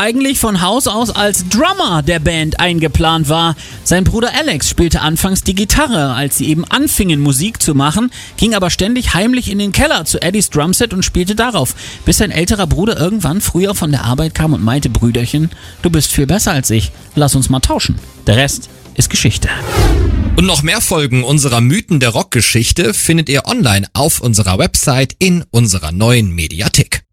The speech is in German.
eigentlich von Haus aus als Drummer der Band eingeplant war. Sein Bruder Alex spielte anfangs die Gitarre, als sie eben anfingen Musik zu machen, ging aber ständig heimlich in den Keller zu Eddies Drumset und spielte darauf, bis sein älterer Bruder irgendwann früher von der Arbeit kam und meinte: Brüderchen, du bist viel besser als ich, lass uns mal tauschen. Der Rest ist Geschichte. Und noch mehr Folgen unserer Mythen der Rockgeschichte findet ihr online auf unserer Website in unserer neuen Mediathek.